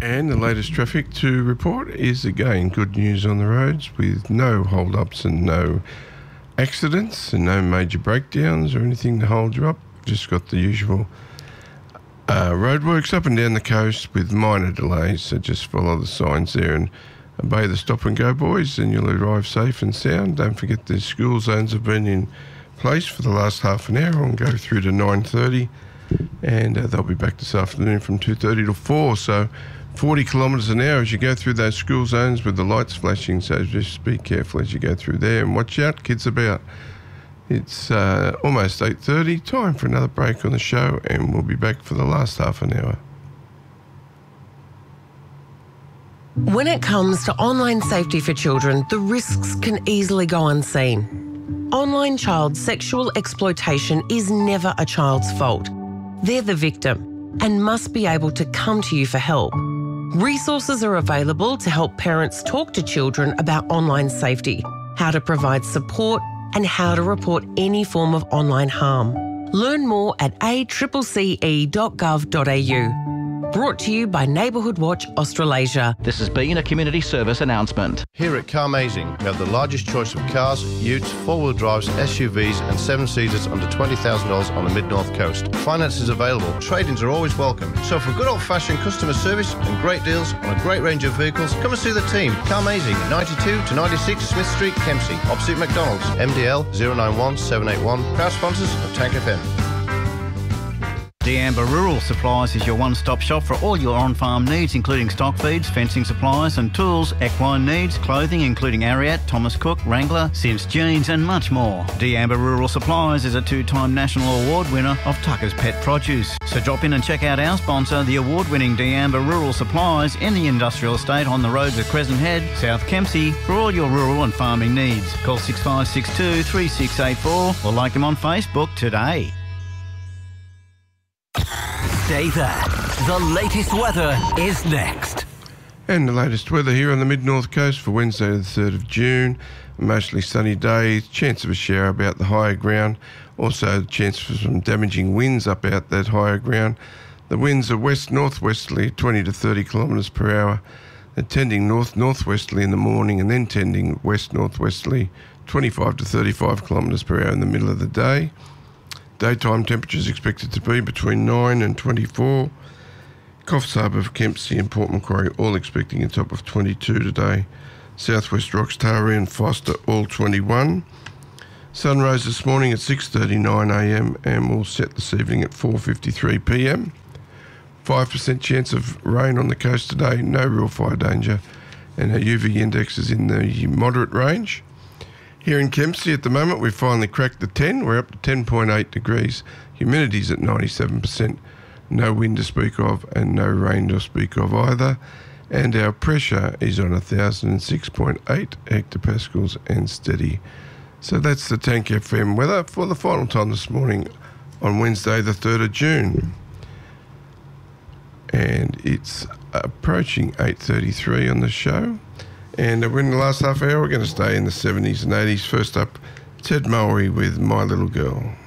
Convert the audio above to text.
And the latest traffic to report is again good news on the roads with no hold-ups and no accidents and no major breakdowns or anything to hold you up. Just got the usual roadworks up and down the coast with minor delays, so just follow the signs there and obey the stop and go, boys, and you'll arrive safe and sound. Don't forget the school zones have been in place for the last half an hour and go through to 9:30, and they'll be back this afternoon from 2:30 to 4, so 40 kilometres an hour as you go through those school zones with the lights flashing, so just be careful as you go through there and watch out, kids about. It's almost 8:30, time for another break on the show, and we'll be back for the last half an hour. When it comes to online safety for children, the risks can easily go unseen. Online child sexual exploitation is never a child's fault. They're the victim and must be able to come to you for help. Resources are available to help parents talk to children about online safety, how to provide support, and how to report any form of online harm. Learn more at accce.gov.au. Brought to you by Neighbourhood Watch Australasia. This has been a community service announcement. Here at Carmazing, we have the largest choice of cars, utes, four-wheel drives, SUVs and seven-seaters under $20,000 on the mid-north coast. Finance is available. Trade-ins are always welcome. So for good old-fashioned customer service and great deals on a great range of vehicles, come and see the team. Carmazing, 92 to 96 Smith Street, Kempsey, opposite McDonald's. MDL 091 781. Proud sponsors of Tank FM. D'Amber Rural Supplies is your one-stop shop for all your on-farm needs, including stock feeds, fencing supplies and tools, equine needs, clothing including Ariat, Thomas Cook, Wrangler, Sims Jeans and much more. D'Amber Rural Supplies is a two-time national award winner of Tucker's Pet Produce. So drop in and check out our sponsor, the award-winning D'Amber Rural Supplies in the industrial estate on the roads of Crescent Head, South Kempsey for all your rural and farming needs. Call 6562 3684 or like them on Facebook today. Stay there. The latest weather is next. And the latest weather here on the mid-north coast for Wednesday the 3rd of June. A mostly sunny day, chance of a shower about the higher ground. Also chance for some damaging winds up out that higher ground. The winds are west-northwesterly, 20 to 30 kilometres per hour. They're tending north-northwesterly in the morning and then tending west-northwesterly, 25 to 35 kilometres per hour in the middle of the day. Daytime temperatures expected to be between 9 and 24. Coffs Harbour, Kempsey and Port Macquarie all expecting a top of 22 today. Southwest Rocks, Taree and Foster all 21. Sun rose this morning at 6:39am and will set this evening at 4:53pm. 5% chance of rain on the coast today, no real fire danger, and our UV index is in the moderate range. Here in Kempsey at the moment, we've finally cracked the 10. We're up to 10.8 degrees. Humidity's at 97%. No wind to speak of and no rain to speak of either. And our pressure is on 1,006.8 hectopascals and steady. So that's the Tank FM weather for the final time this morning on Wednesday the 3rd of June. And it's approaching 8:33 on the show. And in the last half hour, we're going to stay in the 70s and 80s. First up, Ted Mowry with My Little Girl.